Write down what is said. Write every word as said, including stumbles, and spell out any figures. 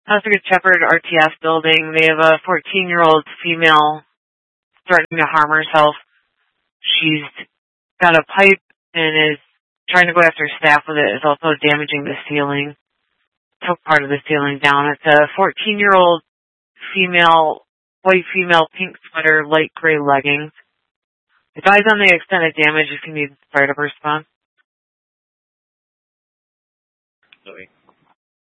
Husker Shepherd R T S building. They have a fourteen-year-old female threatening to harm herself. She's got a pipe and is trying to go after staff with it. Is also damaging the ceiling. Took part of the ceiling down. It's a fourteen-year-old female, white female, pink sweater, light gray leggings. Advise on the extent of damage if you need the fire to respond.